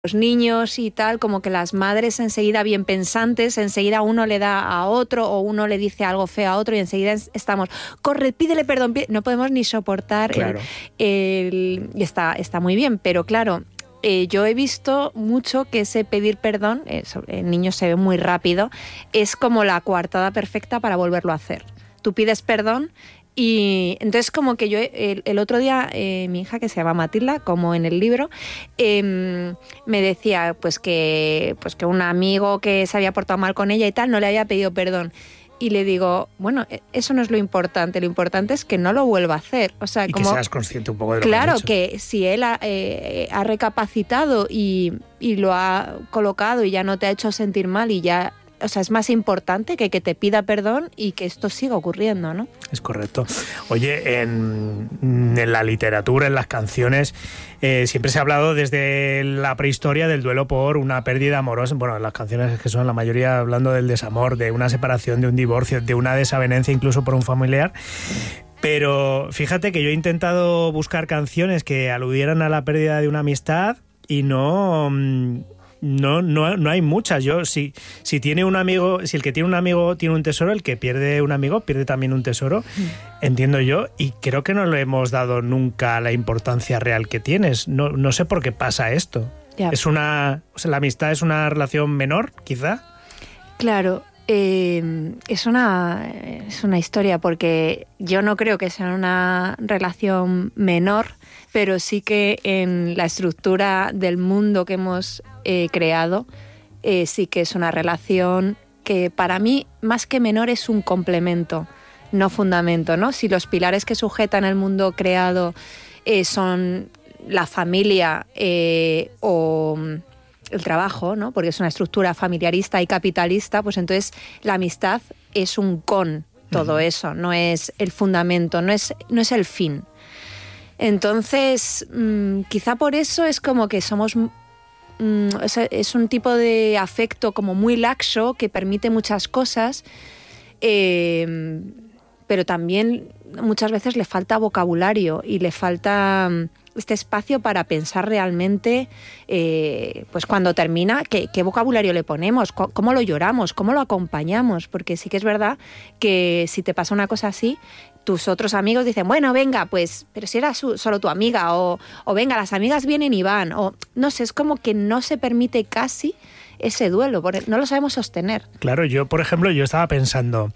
los niños y tal, como que las madres enseguida bien pensantes, enseguida uno le da a otro o uno le dice algo feo a otro y enseguida estamos, corre, pídele perdón, no podemos ni soportar Claro. y está muy bien, pero claro, yo he visto mucho que ese pedir perdón, en niños se ve muy rápido, es como la coartada perfecta para volverlo a hacer. Tú pides perdón. Y entonces como que yo el otro día mi hija, que se llama Matilda, como en el libro, me decía pues que un amigo que se había portado mal con ella y tal no le había pedido perdón. Y le digo, bueno, eso no es lo importante es que no lo vuelva a hacer. O sea, y como, que seas consciente un poco de lo claro, que has hecho. que si él ha recapacitado y lo ha colocado y ya no te ha hecho sentir mal y ya... O sea, es más importante que te pida perdón y que esto siga ocurriendo, ¿no? Es correcto. Oye, en la literatura, en las canciones, siempre se ha hablado desde la prehistoria del duelo por una pérdida amorosa. Bueno, las canciones que son la mayoría hablando del desamor, de una separación, de un divorcio, de una desavenencia incluso por un familiar. Pero fíjate que yo he intentado buscar canciones que aludieran a la pérdida de una amistad y no hay muchas. Yo si tiene un amigo, si el que tiene un amigo tiene un tesoro, el que pierde un amigo pierde también un tesoro, entiendo yo, y creo que no le hemos dado nunca la importancia real que tienes. No sé por qué pasa esto. Ya. La amistad es una relación menor, quizá. Claro, es una historia, porque yo no creo que sea una relación menor, pero sí que en la estructura del mundo que hemos creado, sí que es una relación que para mí, más que menor, es un complemento, no fundamento, ¿no? Si los pilares que sujetan el mundo creado son la familia o el trabajo, ¿no? Porque es una estructura familiarista y capitalista, pues entonces la amistad es un todo eso, no es el fundamento, no es el fin. Entonces, quizá por eso es como que somos... es un tipo de afecto como muy laxo que permite muchas cosas, pero también muchas veces le falta vocabulario y le falta este espacio para pensar realmente, pues cuando termina, qué vocabulario le ponemos, cómo lo lloramos, cómo lo acompañamos, porque sí que es verdad que si te pasa una cosa así, tus otros amigos dicen, bueno, venga, pues, pero si era solo tu amiga, o venga, las amigas vienen y van, o no sé, es como que no se permite casi ese duelo, porque no lo sabemos sostener. Claro, yo, por ejemplo, estaba pensando,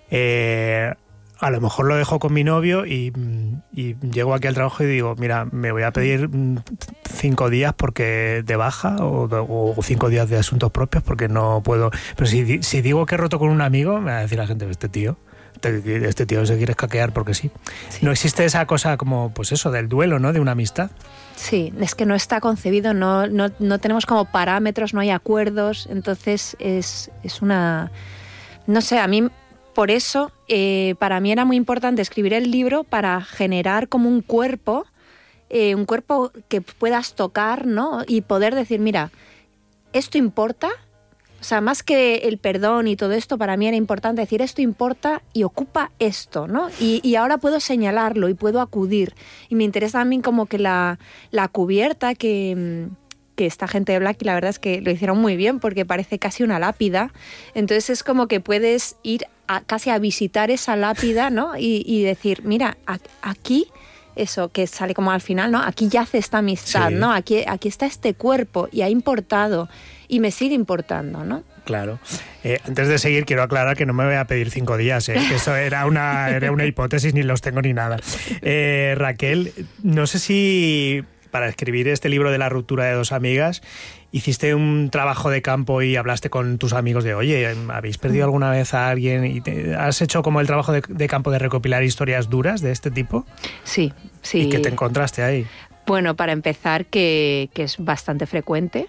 a lo mejor lo dejo con mi novio y llego aquí al trabajo y digo, mira, me voy a pedir 5 días porque de baja o 5 días de asuntos propios porque no puedo. Pero si digo que he roto con un amigo, me va a decir la gente, este tío se quiere escaquear porque sí. No existe esa cosa como, pues eso, del duelo, ¿no? De una amistad. Sí, es que no está concebido, no tenemos como parámetros, no hay acuerdos, entonces es una... No sé, a mí, por eso, para mí era muy importante escribir el libro para generar como un cuerpo que puedas tocar, ¿no? Y poder decir, mira, esto importa. O sea, más que el perdón y todo esto, para mí era importante decir, esto importa y ocupa esto, ¿no? Y ahora puedo señalarlo y puedo acudir. Y me interesa también como que la cubierta que esta gente de Blackie, la verdad es que lo hicieron muy bien porque parece casi una lápida. Entonces es como que puedes ir casi a visitar esa lápida, ¿no? Y decir, mira, aquí... Eso que sale como al final, ¿no? Aquí yace esta amistad, sí, ¿no? Aquí está este cuerpo y ha importado y me sigue importando, ¿no? Claro. Antes de seguir, quiero aclarar que no me voy a pedir 5 días, que eso era una hipótesis, ni los tengo ni nada. Raquel, no sé si para escribir este libro de la ruptura de 2 amigas hiciste un trabajo de campo y hablaste con tus amigos de, oye, ¿habéis perdido alguna vez a alguien? ¿Y has hecho como el trabajo de campo de recopilar historias duras de este tipo? Sí. ¿Y qué te encontraste ahí? Bueno, para empezar, que es bastante frecuente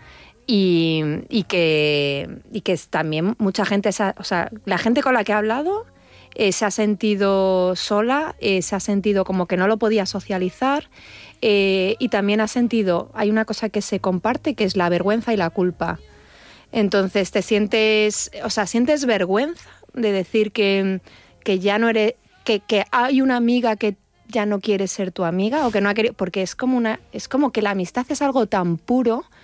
y que también mucha gente, o sea, la gente con la que he hablado se ha sentido sola, se ha sentido como que no lo podía socializar. Y también hay una cosa que se comparte, que es la vergüenza y la culpa. Entonces sientes vergüenza de decir que ya no eres, que hay una amiga que ya no quiere ser tu amiga o que no ha querido, porque es como que la amistad es algo tan puro